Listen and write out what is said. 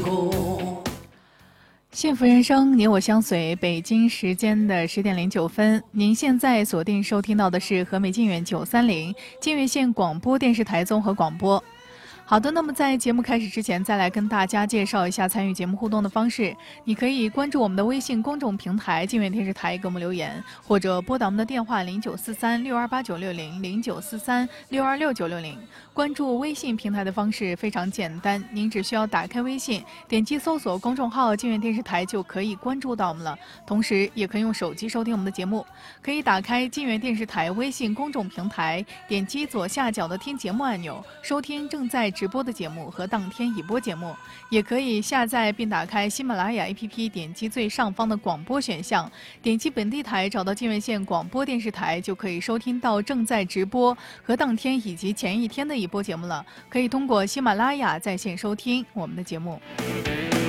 幸福人生，你我相随。北京时间的10点09分，您现在锁定收听到的是和美晋远930晋岳县广播电视台综合广播。好的，那么在节目开始之前，再来跟大家介绍一下参与节目互动的方式。你可以关注我们的微信公众平台晋远电视台，给我们留言，或者拨打我们的电话0943628960，0943626960。关注微信平台的方式非常简单，您只需要打开微信，点击搜索公众号晋远电视台就可以关注到我们了。同时也可以用手机收听我们的节目，可以打开晋远电视台微信公众平台，点击左下角的听节目按钮，收听正在直播的节目和当天已播节目。也可以下载并打开喜马拉雅 APP， 点击最上方的广播选项，点击本地台，找到晋岳县广播电视台，就可以收听到正在直播和当天以及前一天的已播节目了。可以通过喜马拉雅在线收听我们的节目。